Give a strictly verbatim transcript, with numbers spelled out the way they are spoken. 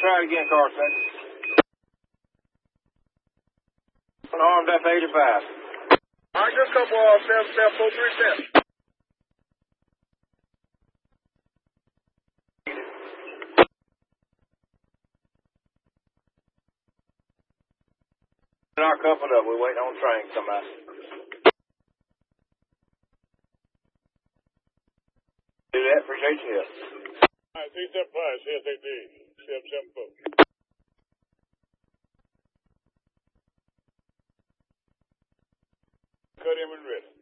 try it again, Carson. Unarmed F eighty-five. All right, just a couple of seven seven four three seven. Our coupled up. We're waiting on the train to come out. Do that. Appreciate your help. All right, three seven five, C S A D, seven seven four. Cut him and ready.